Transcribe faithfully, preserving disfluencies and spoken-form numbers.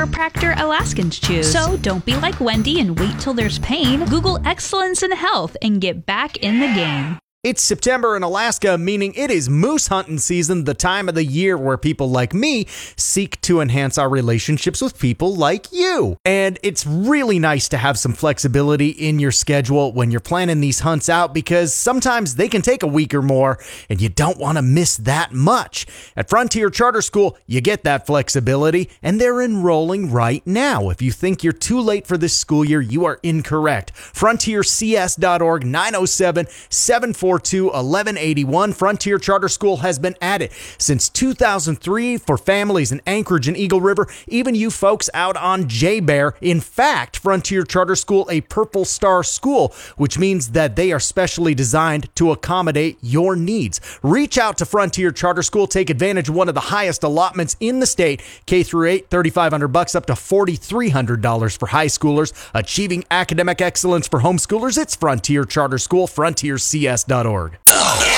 chiropractor Alaskans choose. So don't be like Wendy and wait till there's pain. Google excellence in health and get back in the game. It's September in Alaska, meaning it is moose hunting season, the time of the year where people like me seek to enhance our relationships with people like you. And it's really nice to have some flexibility in your schedule when you're planning these hunts out, because sometimes they can take a week or more and you don't want to miss that much. At Frontier Charter School, you get that flexibility, and they're enrolling right now. If you think you're too late for this school year, you are incorrect. frontier c s dot org, nine oh seven, seven four two, eleven eighty-one. Frontier Charter School has been at it since two thousand three for families in Anchorage and Eagle River, even you folks out on J-Bear. In fact, Frontier Charter School, a Purple Star school, which means that they are specially designed to accommodate your needs. Reach out to Frontier Charter School. Take advantage of one of the highest allotments in the state, K through eight, thirty-five hundred bucks up to forty-three hundred dollars for high schoolers. Achieving academic excellence for homeschoolers. It's Frontier Charter School, frontier c s dot org.